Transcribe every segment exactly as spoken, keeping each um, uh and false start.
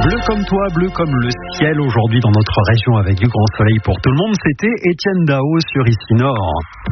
Bleu comme toi, bleu comme le ciel aujourd'hui dans notre région avec du grand soleil pour tout le monde. C'était Étienne Dao sur Ici Nord.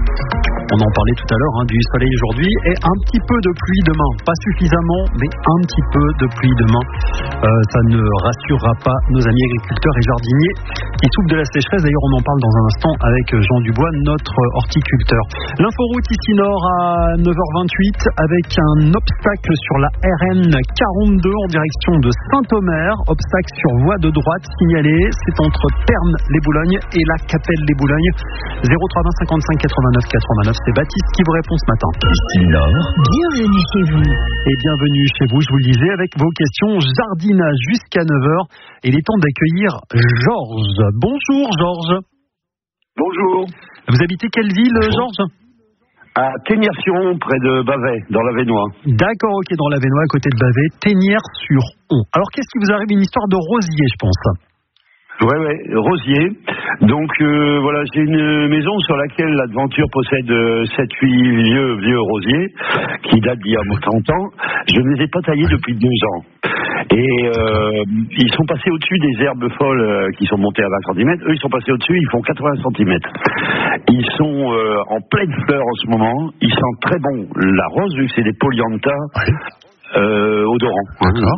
On en parlait tout à l'heure hein, du soleil aujourd'hui et un petit peu de pluie demain. Pas suffisamment, mais un petit peu de pluie demain. Euh, ça ne rassurera pas nos amis agriculteurs et jardiniers qui souffrent de la sécheresse. D'ailleurs, on en parle dans un instant avec Jean Dubois, notre horticulteur. L'inforoute Ici Nord à neuf heures vingt-huit avec un obstacle sur la R N quarante-deux en direction de Saint-Omer. Obstacle sur voie de droite signalé. C'est entre Pernes-les-Boulognes et la Capelle-les-Boulognes. zéro trois vingt cinquante-cinq quatre-vingt-neuf quatre-vingt-neuf. C'est Baptiste qui vous répond ce matin. Ici Nord. Bienvenue chez vous. Et bienvenue chez vous, je vous le disais, avec vos questions jardinage jusqu'à neuf heures. Il est temps d'accueillir Georges. Bonjour Georges. Bonjour. Vous habitez quelle ville, Bonjour. Georges ? À Ténières-sur-Onde, près de Bavay, dans l'Avesnois. D'accord, ok, dans l'Avesnois, à côté de Bavay, Ténières-sur-Onde. Alors, qu'est-ce qui vous arrive ? Une histoire de rosier, je pense. Ouais, ouais, rosier. Donc, euh, voilà, j'ai une maison sur laquelle l'aventure possède euh, sept huit vieux, vieux rosiers, qui datent d'il y a trente ans. Je ne les ai pas taillés depuis deux ans. Et euh, ils sont passés au-dessus des herbes folles euh, qui sont montées à vingt centimètres. Eux, ils sont passés au-dessus, ils font quatre-vingts centimètres. Ils sont euh, en pleine fleur en ce moment. Ils sentent très bon la rose, vu que c'est des polyanthas euh, odorants. D'accord.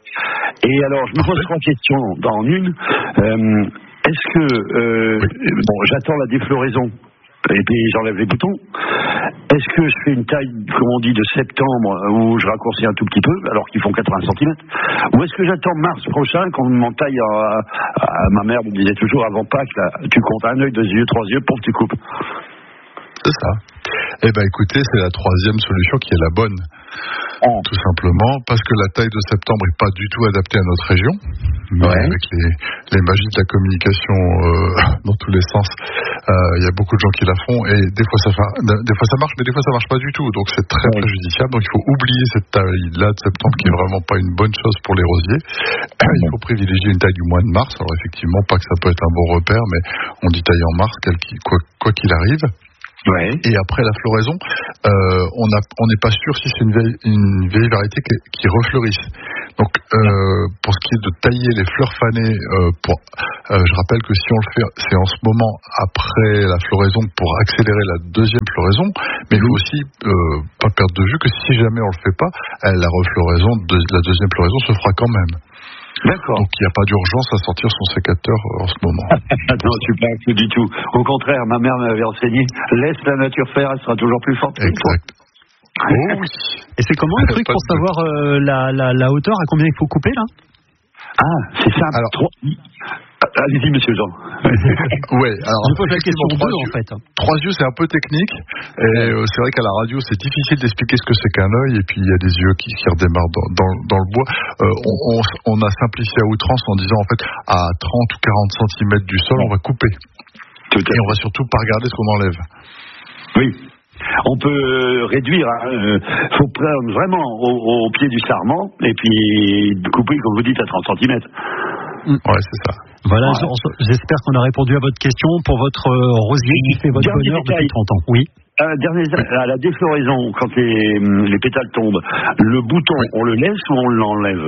Et alors, je me pose trois questions dans une. Euh, est-ce que... Euh, bon, j'attends la défloraison. Et puis j'enlève les boutons. Est-ce que je fais une taille, comme on dit, de septembre où je raccourcis un tout petit peu, alors qu'ils font quatre-vingts centimètres? Ou est-ce que j'attends mars prochain, quand on m'en taille à, à, ma mère me disait toujours avant Pâques, là, tu comptes un œil, deux yeux, trois yeux, pour que tu coupes? C'est ça. Eh ben écoutez, c'est la troisième solution qui est la bonne. Oh. Tout simplement parce que la taille de septembre n'est pas du tout adaptée à notre région. Ouais. Avec les, les magies de la communication euh, dans tous les sens, il euh, y a beaucoup de gens qui la font et des fois ça fa... des fois ça marche, mais des fois ça marche pas du tout. Donc c'est très ouais. préjudiciable. Donc il faut oublier cette taille-là de septembre qui est vraiment pas une bonne chose pour les rosiers. Il faut privilégier une taille du mois de mars. Alors effectivement, pas que ça peut être un bon repère, mais on dit taille en mars, quoi, quoi qu'il arrive. Ouais. Et après la floraison, euh, on a, on n'est pas sûr si c'est une vieille, une vieille variété qui, qui refleurisse. Donc, euh, pour ce qui est de tailler les fleurs fanées, euh, pour, euh, je rappelle que si on le fait, c'est en ce moment après la floraison pour accélérer la deuxième floraison, mais il faut aussi euh, pas perdre de vue que si jamais on le fait pas, la refloraison de la deuxième floraison se fera quand même. D'accord. Donc il n'y a pas d'urgence à sortir son sécateur en ce moment. Non, je suis pas inquiet du tout. Au contraire, ma mère m'avait enseigné, laisse la nature faire, elle sera toujours plus forte. Exact. Oh oui. Et c'est comment le truc pour savoir euh, la, la, la hauteur, à combien il faut couper là? Ah, c'est simple. Alors, trois... Allez-y, monsieur Jean. Ouais, alors. Je pose la question trois yeux, en fait. Trois yeux, c'est un peu technique. Et euh, c'est vrai qu'à la radio, c'est difficile d'expliquer ce que c'est qu'un œil. Et puis, il y a des yeux qui, qui redémarrent dans, dans, dans le bois. Euh, on, on, on a simplifié à outrance en disant, en fait, à trente ou quarante centimètres du sol, on va couper. Tout à fait. Et on va surtout pas regarder ce qu'on enlève. Oui. On peut réduire, il hein. faut prendre vraiment au, au pied du sarment et puis couper, comme vous dites, à trente centimètres. Ouais, c'est ça. Voilà, ouais. J'espère qu'on a répondu à votre question pour votre rosier qui fait votre bonheur depuis trente ans. Oui. À, dernier, à la défloraison, quand les, les pétales tombent, le bouton, on le laisse ou on l'enlève?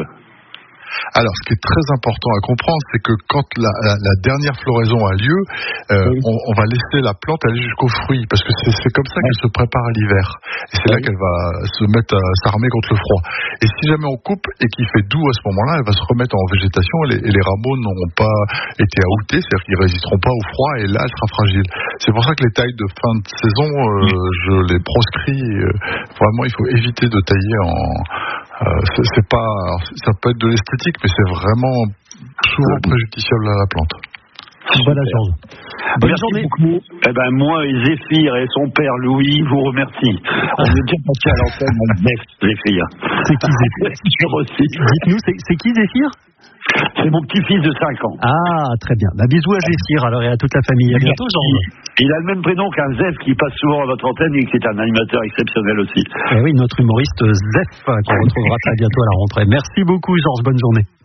Alors, ce qui est très important à comprendre, c'est que quand la, la, la dernière floraison a lieu, euh, oui. on, on va laisser la plante aller jusqu'au fruit, parce que c'est, c'est comme ça qu'elle se prépare à l'hiver. Et c'est oui. là qu'elle va se mettre à s'armer contre le froid. Et si jamais on coupe et qu'il fait doux à ce moment-là, elle va se remettre en végétation et les, et les rameaux n'auront pas été outés, c'est-à-dire qu'ils ne résisteront pas au froid et là, elle sera fragile. C'est pour ça que les tailles de fin de saison, euh, oui. je les proscris. Euh, vraiment, il faut éviter de tailler en... Euh, c'est, c'est pas, ça peut être de l'esthétique, mais c'est vraiment souvent préjudiciable à la plante. Voilà, Georges. Bonne Merci journée. Beaucoup. Eh ben, moi et Zéphyr et son père Louis vous remercient. On est déjà passé à l'antenne, mon Zéphyr. Zéphyr. C'est qui Zéphyr aussi. Dites-nous, c'est, c'est qui Zéphyr? C'est mon petit-fils de cinq ans. Ah, très bien. Bah, bisous à Zéphyr alors et à toute la famille. À bientôt, Georges. Il a le même prénom qu'un Zef qui passe souvent à votre antenne et qui est un animateur exceptionnel aussi. Eh oui, notre humoriste Zef qu'on retrouvera très bientôt à la rentrée. Merci beaucoup, Georges. Bonne journée.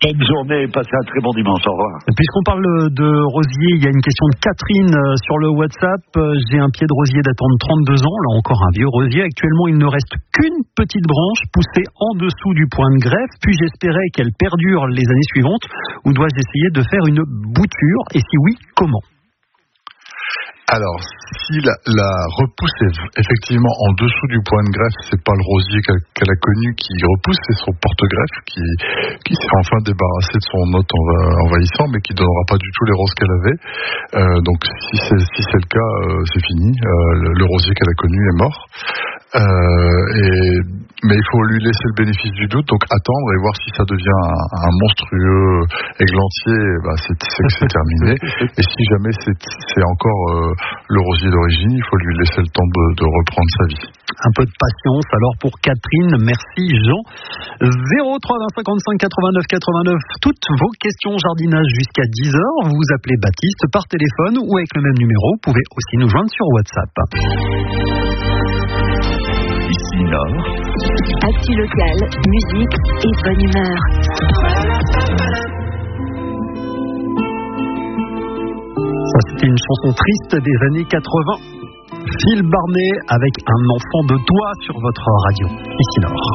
Bonne journée, passez un très bon dimanche, au revoir. Puisqu'on parle de rosier, il y a une question de Catherine sur le WhatsApp. J'ai un pied de rosier datant de trente-deux ans, là encore un vieux rosier. Actuellement, il ne reste qu'une petite branche poussée en dessous du point de greffe. Puis j'espérais qu'elle perdure les années suivantes. Ou dois-je essayer de faire une bouture? Et si oui, comment? Alors, si la, la repousse est effectivement en dessous du point de greffe, c'est pas le rosier qu'elle, qu'elle a connu qui repousse, c'est son porte-greffe qui, qui s'est enfin débarrassé de son hôte envahissant, mais qui donnera pas du tout les roses qu'elle avait. Euh, donc, si c'est, si c'est le cas, euh, c'est fini. Euh, le, le rosier qu'elle a connu est mort. Euh, et, mais il faut lui laisser le bénéfice du doute, donc attendre et voir si ça devient un, un monstrueux églantier, bah c'est, c'est que c'est terminé. Et si jamais c'est, c'est encore euh, le rosier d'origine, il faut lui laisser le temps de, de reprendre sa vie. Un peu de patience alors pour Catherine, merci Jean. zéro trois vingt cinquante-cinq quatre-vingt-neuf quatre-vingt-neuf, toutes vos questions jardinage jusqu'à dix heures, vous appelez Baptiste par téléphone ou avec le même numéro, vous pouvez aussi nous joindre sur WhatsApp. Ici Nord. Actu locale, musique et bonne humeur. Ça, c'était une chanson triste des années quatre-vingts. Phil Barnet avec Un enfant de toi sur votre radio. Ici Nord.